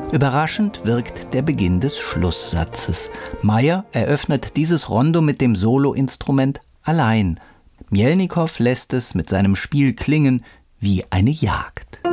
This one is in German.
Überraschend wirkt der Beginn des Schlusssatzes. Mayr eröffnet dieses Rondo mit dem Soloinstrument allein. Mjelnikow lässt es mit seinem Spiel klingen wie eine Jagd.